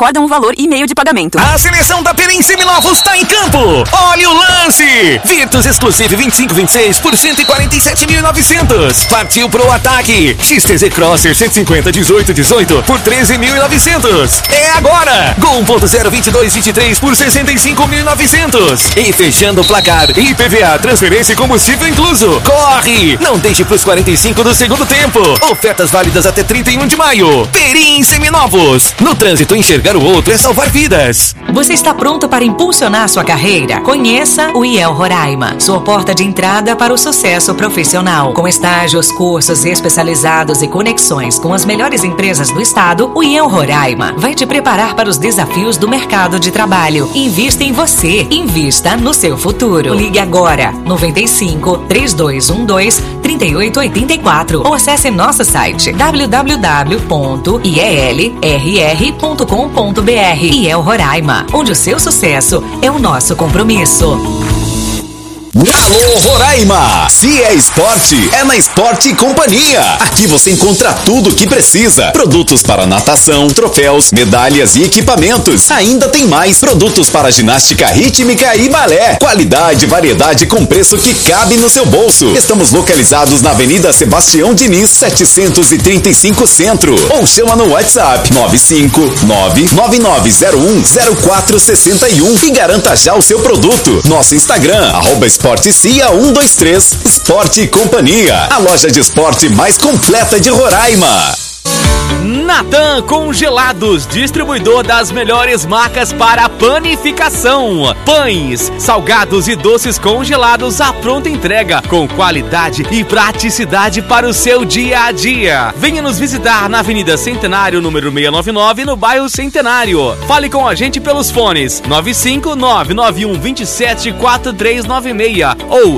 acordam o valor e meio de pagamento. A seleção da Perim Seminovos está em campo. Olha o lance. Virtus Exclusive 2526 por 147.900. Partiu pro ataque. XTZ Crosser 150 1818 por 13.900. É agora. Gol 1.0 2223 por 65.900. E fechando o placar, IPVA, transferência e combustível incluso. Corre. Não deixe pros 45 do segundo tempo. Ofertas válidas até 31 de maio. Perim Seminovos. No trânsito, enxergar o outro é salvar vidas. Você está pronto para impulsionar sua carreira? Conheça o IEL Roraima, sua porta de entrada para o sucesso profissional. Com estágios, cursos especializados e conexões com as melhores empresas do estado, o IEL Roraima vai te preparar para os desafios do mercado de trabalho. Invista em você. Invista no seu futuro. Ligue agora, 95 3212 3884 ou acesse nosso site www.ielrr.com.br. IEL Roraima, onde o seu sucesso é o nosso compromisso. Alô Roraima! Se é esporte, é na Esporte Companhia. Aqui você encontra tudo o que precisa. Produtos para natação, troféus, medalhas e equipamentos. Ainda tem mais produtos para ginástica rítmica e balé. Qualidade e variedade com preço que cabe no seu bolso. Estamos localizados na Avenida Sebastião Diniz, 735 Centro. Ou chama no WhatsApp 959-9901-0461 e garanta já o seu produto. Nosso Instagram, @esportecia123 Esporte Companhia, a loja de esporte mais completa de Roraima. Natan Congelados, distribuidor das melhores marcas para panificação. Pães, salgados e doces congelados à pronta entrega, com qualidade e praticidade para o seu dia a dia. Venha nos visitar na Avenida Centenário, número 699, no bairro Centenário. Fale com a gente pelos fones 95991274396 ou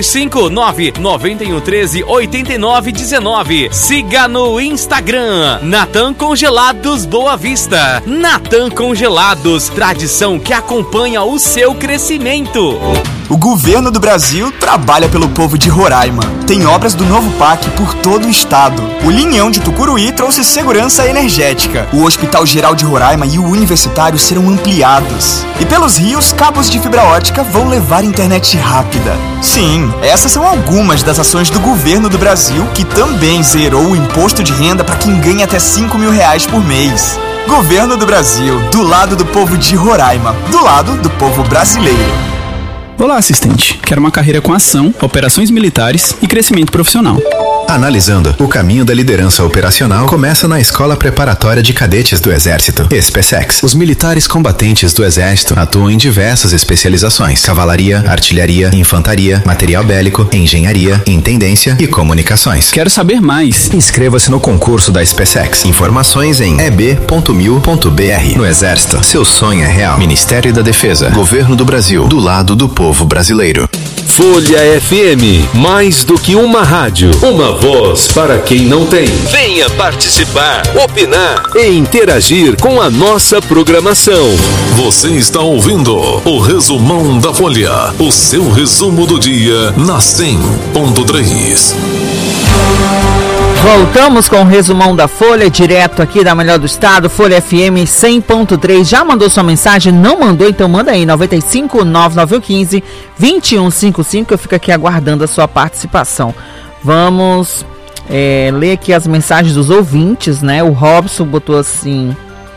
95991138919. Siga no Instagram Natan Congelados Boa Vista. Natan Congelados, tradição que acompanha o seu crescimento. O governo do Brasil trabalha pelo povo de Roraima. Tem obras do novo PAC por todo o estado. O Linhão de Tucuruí trouxe segurança energética. O Hospital Geral de Roraima e o Universitário serão ampliados. E pelos rios, cabos de fibra ótica vão levar internet rápida. Sim, essas são algumas das ações do governo do Brasil, que também zerou o imposto de renda para quem ganha até R$5.000 por mês. Governo do Brasil, do lado do povo de Roraima, do lado do povo brasileiro. Olá, assistente. Quero uma carreira com ação, operações militares e crescimento profissional. Analisando, o caminho da liderança operacional começa na Escola Preparatória de Cadetes do Exército, SPSEX. Os militares combatentes do Exército atuam em diversas especializações: cavalaria, artilharia, infantaria, material bélico, engenharia, intendência e comunicações. Quero saber mais. Inscreva-se no concurso da SPSEX. Informações em eb.mil.br. No Exército, seu sonho é real. Ministério da Defesa, Governo do Brasil, do lado do povo brasileiro. Folha FM, mais do que uma rádio, uma voz para quem não tem. Venha participar, opinar e interagir com a nossa programação. Você está ouvindo o Resumão da Folha, o seu resumo do dia na 100.3. Voltamos com o resumão da Folha, direto aqui da Melhor do Estado, Folha FM 100.3. Já mandou sua mensagem? Não mandou? Então manda aí, 95-9915-2155. Eu fico aqui aguardando a sua participação. Vamos ler aqui as mensagens dos ouvintes, né? O Robson botou assim...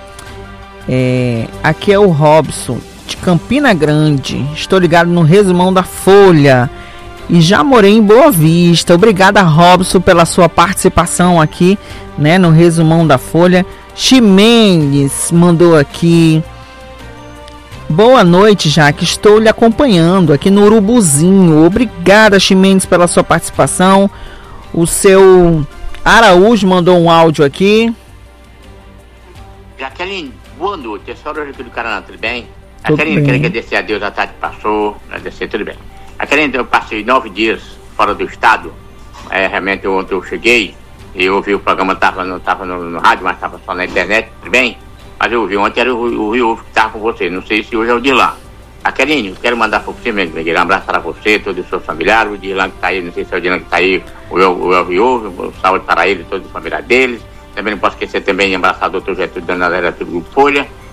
aqui é o Robson, de Campina Grande. Estou ligado no resumão da Folha. E já morei em Boa Vista. Obrigada, Robson, pela sua participação aqui, né, no resumão da Folha. Ximenes mandou aqui: boa noite, Jaque. Estou lhe acompanhando aqui no Urubuzinho. Obrigada, Ximenes, pela sua participação. O seu Araújo mandou um áudio aqui. Jaqueline, boa noite. A senhora do Caraná, tudo bem? Jaqueline, quero agradecer a Deus, a tarde passou. Agradecer, tudo bem. Eu passei 9 dias fora do estado. Realmente ontem eu cheguei e ouvi o programa, não estava no rádio, mas estava só na internet, tudo bem? Mas eu ouvi ontem, era o Rio que estava com você. Não sei se hoje é o de lá. Carinho, eu quero mandar para você mesmo, um abraço para você, todos os seus familiares, o Dirlan que está aí, não sei se é o Dirlan que está aí, o Rio, saúde para ele, todos os familiares deles. Também não posso esquecer também de abraçar o Dr. Getúlio, da Grupo Folha.